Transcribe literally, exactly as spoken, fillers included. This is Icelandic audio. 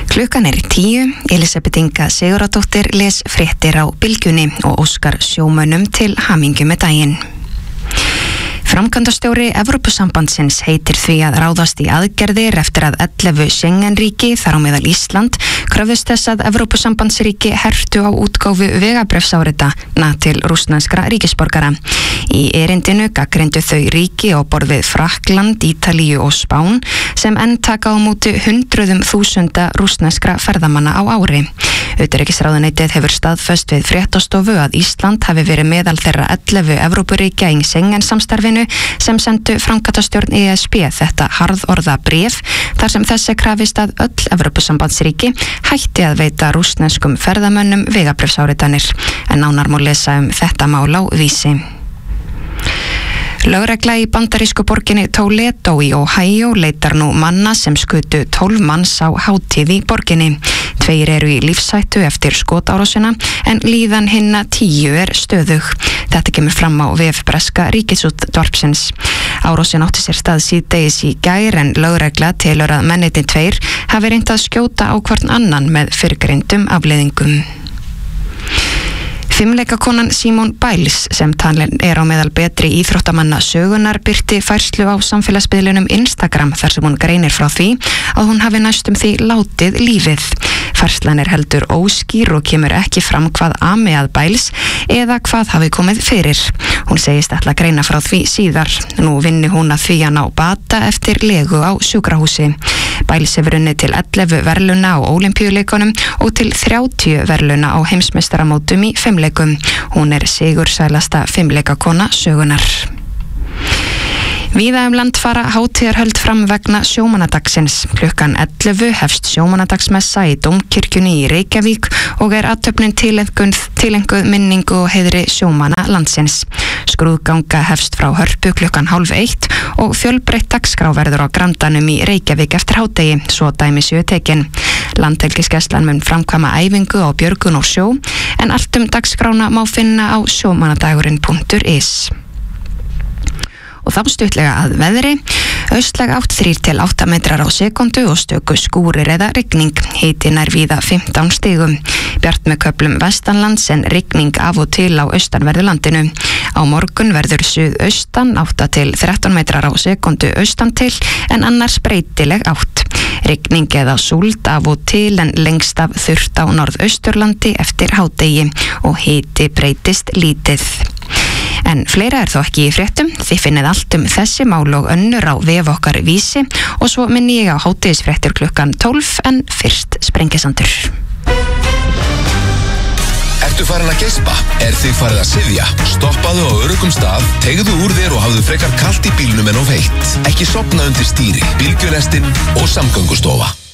Klukkan er tíu, Elisabeth Inga Sigurðardóttir les fréttir á Bylgjunni og óskar sjómönnum til hamingju með daginn. Framkvæmdastjóri Evrópusambandsins heitir því að ráðast í aðgerðir eftir að ellefu Schengen-ríki, þar á meðal Ísland, kröfðust þess að Evrópusambandsríki hertu á útgáfu vegabréfsárita til rússneskra ríkisborgara. Í erindinu gagnrýndu þau ríki á borð við Frakkland, Ítalíu og Spán sem enn taka á móti hundruðum þúsunda rússneskra ferðamanna á ári. Utanríkisráðuneytið hefur staðfest við fréttastofu að Ísland hafi verið meðal þeirra ellefu Evrópuríkja í Schengen-samstarfinu sem sendu framkvæmdastjórn E S B þetta harðorða bréf þar sem þessi krafist að öll Evrópusambandsríki hætti að veita rússneskum ferðamönnum vegabréfsáritanir. En nánar má lesa um þetta mál á Vísi. Lögregla í bandarísku borginni Toledo í Ohio leitar nú manna sem skutu tólf manns á hátíð í borginni. Tveir eru í lífshættu eftir skotárásina en líðan hinna tíu er stöðug. Þetta kemur fram á vef breska ríkisútvarpsins. Árásin átti sér stað síðdegis í gær en lögregla telur að mennirnir tveir hafi reynt að skjóta á hvorn annan með fyrrgreindum afleiðingum. Fimmleikakonan Simone Biles sem talin er á meðal betri íþróttamanna sögunar birti færslu á samfélagsmiðlunum Instagram þar sem hún greinir frá því að hún hafi næstum því látið lífið. Færslan er heldur óskýr og kemur ekki fram hvað ami að Biles eða hvað hafi komið fyrir. Hún segist ætla að greina frá því síðar. Nú vinni hún að því að ná bata eftir legu á sjúkrahúsi. Biles hefur unnið til ellefu verðlauna á Ólympíuleikunum og til þrjátíu verðlauna á heimsmeistaramótum í fimmleikum. Hún er sigursælasta fimmleikakona sögunar. Víða um land fara hátíðarhöld fram vegna sjómannadagsins. Klukkan ellefu hefst sjómannadagsmessa í Dómkirkjunni í Reykjavík og er athöfnin tilenguð minningu og heiðri sjómanna landsins. Skrúðganga hefst frá Hörpu klukkan hálf eitt og fjölbreytt dagskrá verður á Grandanum í Reykjavík eftir hádegi, svo dæmi séu tekin. Landhelgisgæslan mun framkvæma æfingu á björgun og sjó en allt um dagskrána má finna á sjómannadagurinn punktur is. Og þá stuttlega að veðri. Austlæg átt þrír til átta metrar á sekundu og stöku skúrir eða rigning. Hiti nær víða fimmtán stigum. Bjart með köflum vestanlands en rigning af og til á austanverðu landinu. Á morgun verður suðaustan átta til þrettán metrar á sekundu austan til en annars breytileg átt. Rigning eða súld af og til en lengst af þurrt á norðausturlandi eftir hádegi og hiti breytist lítið. En fleira er þó ekki í fréttum. Þið finnið allt um þessi mál og önnur á vef okkar Vísi og svo minni ég á hádegisfréttir klukkan tólf en fyrst Sprengisandur. Ertu farin að geispa? Er þig farið að syfja? Stoppaðu á öruggum stað, tegðu úr þér og hafðu frekar kalt í bílnum en of heitt. Ekki sofna undir stýri, bílgjulestin og samgöngustofa.